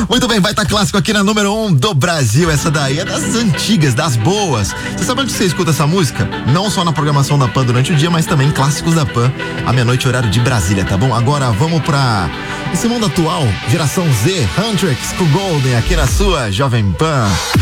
Muito bem, vai estar clássico aqui na número 1 do Brasil. Essa daí é das antigas, das boas. Você sabe onde você escuta essa música? Não só na programação da PAN durante o dia, mas também em clássicos da PAN, à meia-noite, horário de Brasília, tá bom? Agora vamos pra esse mundo atual, geração Z, Huntrix com Golden, aqui na sua Jovem Pan.